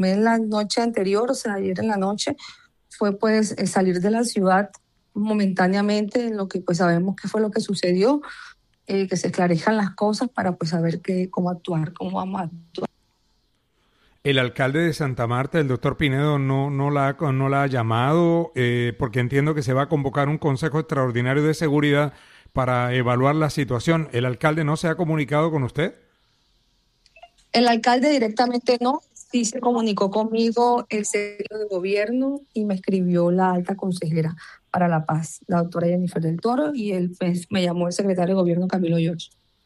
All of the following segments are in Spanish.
En la noche anterior, o sea, ayer en la noche, fue pues salir de la ciudad momentáneamente, en lo que pues sabemos qué fue lo que sucedió, que se esclarezcan las cosas para pues saber cómo actuar, cómo vamos a actuar. El alcalde de Santa Marta, el doctor Pinedo, no la ha llamado porque entiendo que se va a convocar un consejo extraordinario de seguridad para evaluar la situación. ¿El alcalde no se ha comunicado con usted? El alcalde directamente no, sí se comunicó conmigo el secretario de gobierno y me escribió la alta consejera para la paz, la doctora Jennifer del Toro, y él pues, me llamó el secretario de gobierno Camilo Giorgi.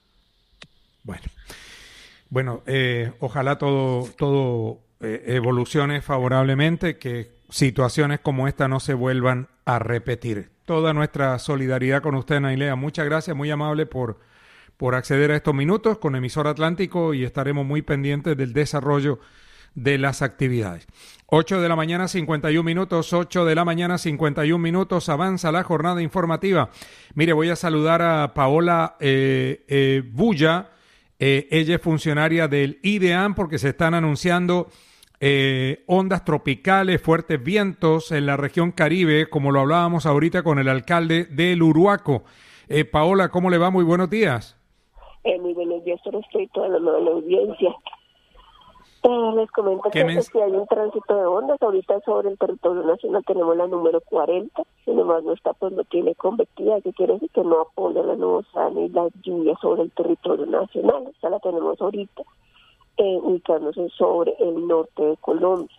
Bueno, ojalá todo evolucione favorablemente, que situaciones como esta no se vuelvan a repetir. Toda nuestra solidaridad con usted, Nailea. Muchas gracias, muy amable por acceder a estos minutos con Emisor Atlántico y estaremos muy pendientes del desarrollo de las actividades. 8 de la mañana, 51 minutos, 8 de la mañana, 51 minutos, avanza la jornada informativa. Mire, voy a saludar a Paola Bulla. Ella es funcionaria del IDEAM porque se están anunciando ondas tropicales, fuertes vientos en la región Caribe, como lo hablábamos ahorita con el alcalde del Uruaco. Paola, ¿cómo le va? Muy buenos días. Muy buenos días, respecto a la nueva audiencia. Les comento que hay un tránsito de ondas. Ahorita sobre el territorio nacional tenemos la número 40, sin embargo esta pues no tiene convectividad, que quiere decir que no apoya la nubosidad ni la lluvia sobre el territorio nacional. Esta la tenemos ahorita, ubicándose sobre el norte de Colombia.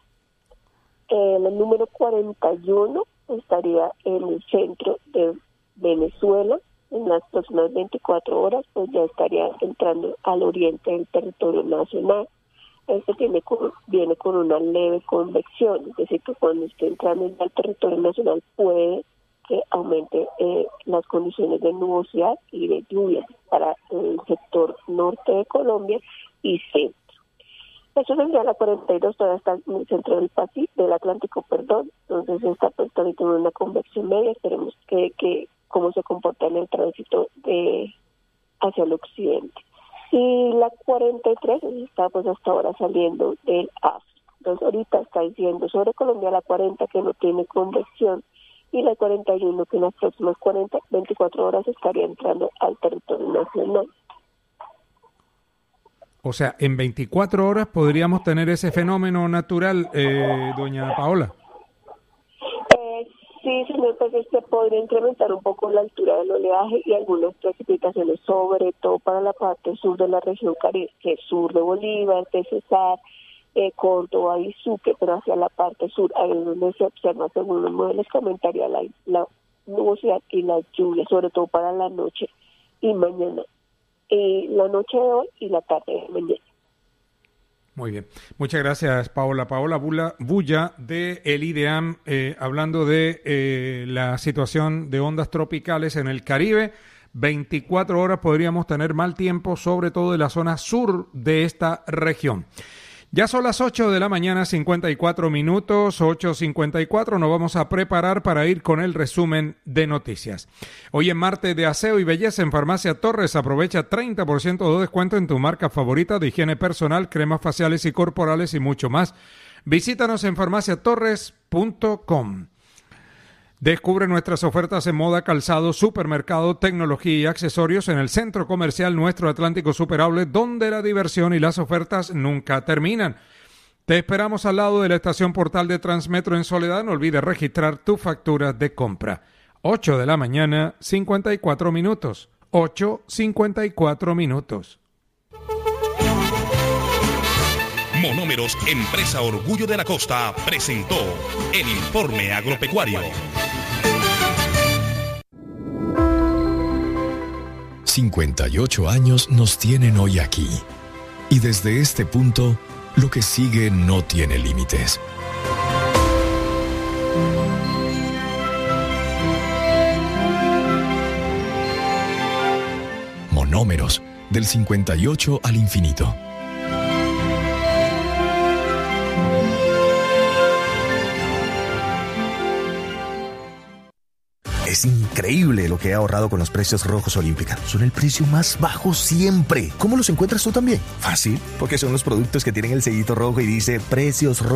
El número 41 estaría en el centro de Venezuela. En las próximas 24 horas pues ya estaría entrando al oriente del territorio nacional. Este viene con una leve convección, es decir, que cuando esté entrando al territorio nacional puede que aumente las condiciones de nubosidad y de lluvia para el sector norte de Colombia y centro. Eso sería la 42, todavía está en el centro del del Atlántico, entonces esta pues también tiene una convección media. Esperemos que cómo se comporta en el tránsito hacia el occidente. Y la 43 está pues hasta ahora saliendo del África. Entonces ahorita está diciendo sobre Colombia la 40 que no tiene convección y la 41 que en las próximas 24 horas estaría entrando al territorio nacional. O sea, en 24 horas podríamos tener ese fenómeno natural, doña Paola. Sí, señor, pues podría incrementar un poco la altura del oleaje y algunas precipitaciones, sobre todo para la parte sur de la región Caribe, que es sur de Bolívar, de Cesar, Córdoba y Sucre, pero hacia la parte sur, ahí es donde se observa, según los modelos que aumentaría la nubosidad y la lluvia, sobre todo para la noche y mañana, la noche de hoy y la tarde de mañana. Muy bien. Muchas gracias, Paola. Paola Bulla de el IDEAM, hablando de la situación de ondas tropicales en el Caribe. 24 horas podríamos tener mal tiempo, sobre todo en la zona sur de esta región. Ya son las 8 de la mañana, 54 minutos, 8:54. Nos vamos a preparar para ir con el resumen de noticias. Hoy en martes de aseo y belleza en Farmacia Torres, aprovecha 30% de descuento en tu marca favorita de higiene personal, cremas faciales y corporales y mucho más. Visítanos en farmaciatorres.com. Descubre nuestras ofertas en moda, calzado, supermercado, tecnología y accesorios en el Centro Comercial Nuestro Atlántico Super Outlet, donde la diversión y las ofertas nunca terminan. Te esperamos al lado de la estación Portal de Transmetro en Soledad. No olvides registrar tu factura de compra. 8 de la mañana, 54 minutos. 8:54 minutos. Monómeros, empresa Orgullo de la Costa, presentó el informe agropecuario. 58 años nos tienen hoy aquí. Y desde este punto, lo que sigue no tiene límites. Monómeros, del 58 al infinito. Es increíble lo que he ahorrado con los precios rojos Olímpica. Son el precio más bajo siempre. ¿Cómo los encuentras tú también? Fácil, porque son los productos que tienen el sellito rojo y dice precios rojos